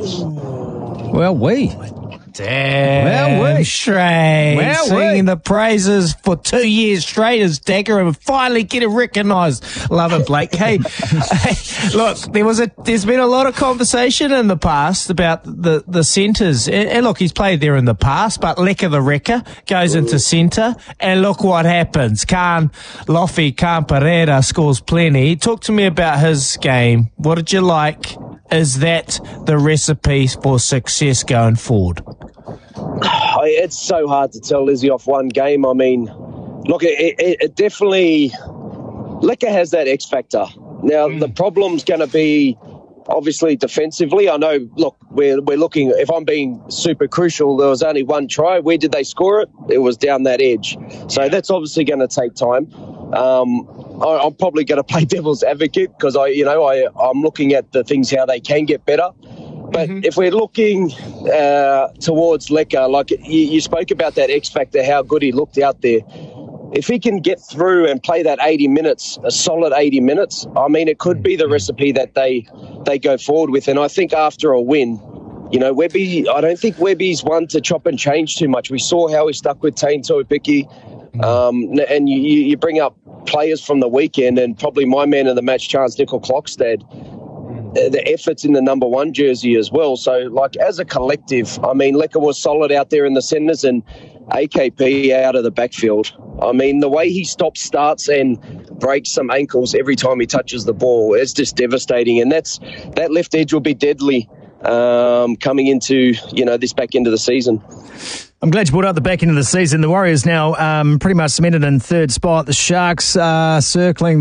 Damn straight. Singing the praises for 2 years straight as Dagger and finally getting recognised. Love it, Blake. Hey, look, there's been a lot of conversation in the past about the centres. And look, he's played there in the past, but Leka the Wrecker goes into centre. And look what happens. Khan Pereira scores plenty. Talk to me about his game. What did you like? Is that the recipe for success going forward? It's so hard to tell, Lizzie, off one game. I mean, look, it definitely... Leka has that X factor. Now, the problem's going to be, obviously, defensively. I know, look, we're looking... If I'm being super crucial, there was only one try. Where did they score it? It was down that edge. So that's obviously going to take time. I'm probably going to play devil's advocate because I'm looking at the things how they can get better. But if we're looking towards Leka, like you spoke about that X factor, how good he looked out there. If he can get through and play that 80 minutes, a solid 80 minutes, I mean, it could be the recipe that they go forward with. And I think after a win, Webby, I don't think Webby's one to chop and change too much. We saw how he stuck with Tane Tuipiki. And you bring up players from the weekend, and probably my man of the match, Chance Nickel-Klokstad, the efforts in the number 1 jersey as well. So, like, as a collective, I mean, Leka was solid out there in the centres and AKP out of the backfield. I mean, the way he stops, starts and breaks some ankles every time he touches the ball is just devastating. And that left edge will be deadly coming into, this back end of the season. I'm glad you brought up the back end of the season. The Warriors now pretty much cemented in third spot. The Sharks circling